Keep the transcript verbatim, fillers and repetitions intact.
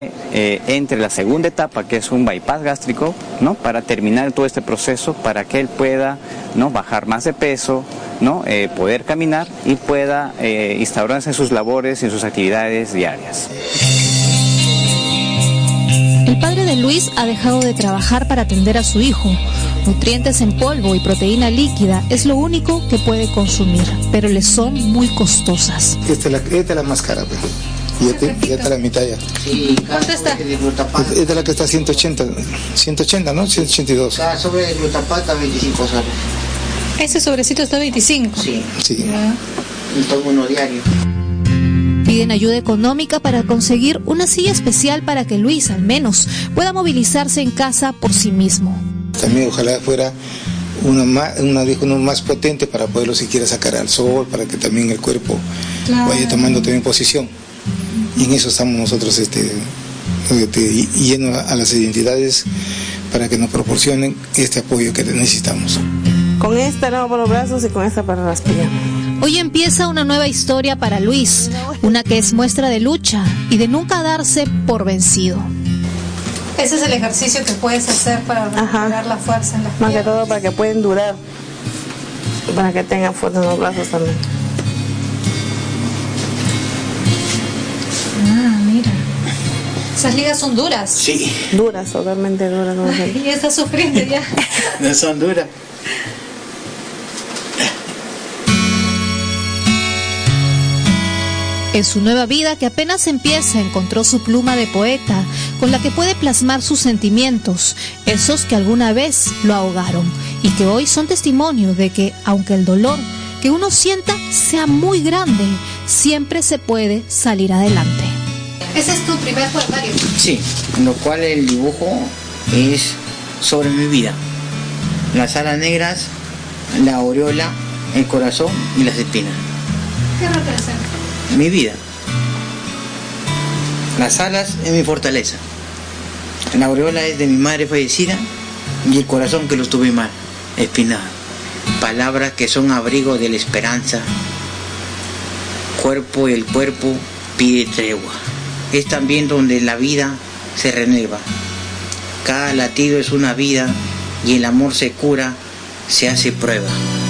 Eh, entre la segunda etapa, que es un bypass gástrico, ¿no? Para terminar todo este proceso, para que él pueda, ¿no? Bajar más de peso, ¿no? Eh, poder caminar y pueda eh, instaurarse en sus labores y en sus actividades diarias. El padre de Luis ha dejado de trabajar para atender a su hijo. Nutrientes en polvo y proteína líquida es lo único que puede consumir, pero le son muy costosas. Esta es la, esta es la más cara, pues. Ya, te, ya está la mitad ya. Sí, ¿cuánto está? Esta es la que está ciento ochenta, ciento ochenta, ¿no? ciento ochenta y dos. Cada sobre de glutapata veinticinco soles. ¿Ese sobrecito está veinticinco? Sí. Sí. Y tomo uno diario. Piden ayuda económica para conseguir una silla especial para que Luis, al menos, pueda movilizarse en casa por sí mismo. También ojalá fuera una más, una, una más potente para poderlo siquiera sacar al sol, para que también el cuerpo claro. vaya tomando también posición. Y en eso estamos nosotros este, este, yendo a las identidades para que nos proporcionen este apoyo que necesitamos. Con esta no para los brazos y con esta para las piernas. Hoy empieza una nueva historia para Luis, una que es muestra de lucha y de nunca darse por vencido. Ese es el ejercicio que puedes hacer para recuperar Ajá. la fuerza en las piernas. Más que todo para que puedan durar, para que tengan fuerza en los brazos también. Ah, mira. Esas ligas son duras. Sí. Duras, totalmente duras. No sé. Y está sufriendo ya. No son duras. En su nueva vida, que apenas empieza, encontró su pluma de poeta, con la que puede plasmar sus sentimientos, esos que alguna vez lo ahogaron, y que hoy son testimonio de que, aunque el dolor que uno sienta sea muy grande, siempre se puede salir adelante. ¿Ese es tu primer poemario? Sí, en lo cual el dibujo es sobre mi vida. Las alas negras, la aureola, el corazón y las espinas. ¿Qué representa? Mi vida. Las alas es mi fortaleza. La aureola es de mi madre fallecida y el corazón que lo tuve mal, espinado. Palabras que son abrigo de la esperanza. Cuerpo y el cuerpo pide tregua. Es también donde la vida se renueva. Cada latido es una vida y el amor se cura, se hace prueba.